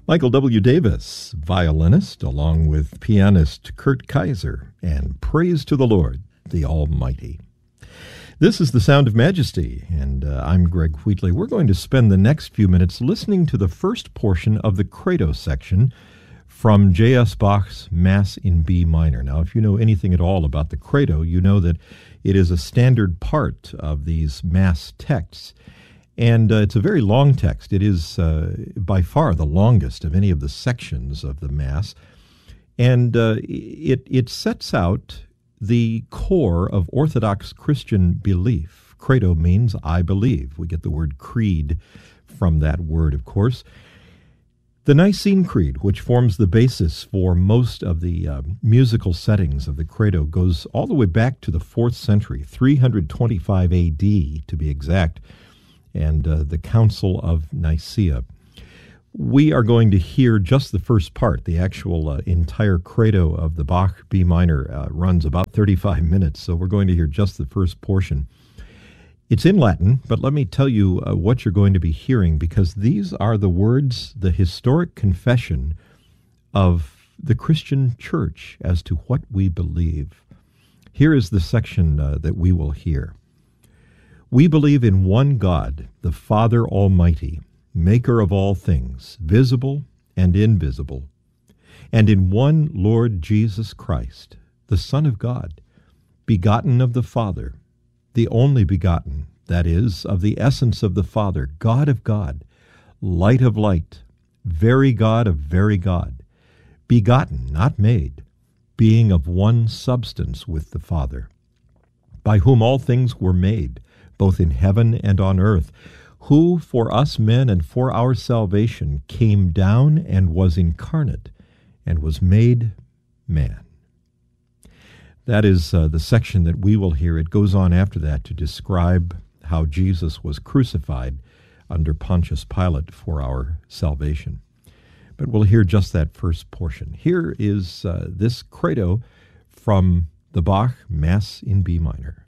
Michael W. Davis, violinist, along with pianist Kurt Kaiser, and praise to the Lord, the Almighty. This is The Sound of Majesty, and I'm Greg Wheatley. We're going to spend the next few minutes listening to the first portion of the Credo section from J.S. Bach's Mass in B minor. Now, if you know anything at all about the Credo, you know that it is a standard part of these Mass texts. And it's a very long text. It is by far the longest of any of the sections of the Mass. And it sets out the core of Orthodox Christian belief. Credo means I believe. We get the word creed from that word, of course. The Nicene Creed, which forms the basis for most of the musical settings of the Credo, goes all the way back to the 4th century, 325 A.D. to be exact, and the Council of Nicaea. We are going to hear just the first part. The actual entire Credo of the Bach B minor runs about 35 minutes, so we're going to hear just the first portion. It's in Latin, but let me tell you what you're going to be hearing, because these are the words, the historic confession of the Christian Church as to what we believe. Here is the section that we will hear. We believe in one God, the Father Almighty, maker of all things, visible and invisible, and in one Lord Jesus Christ, the Son of God, begotten of the Father, the only begotten, that is, of the essence of the Father, God of God, light of light, very God of very God, begotten, not made, being of one substance with the Father, by whom all things were made, both in heaven and on earth, who for us men and for our salvation came down and was incarnate and was made man. That is the section that we will hear. It goes on after that to describe how Jesus was crucified under Pontius Pilate for our salvation. But we'll hear just that first portion. Here is this Credo from the Bach Mass in B minor.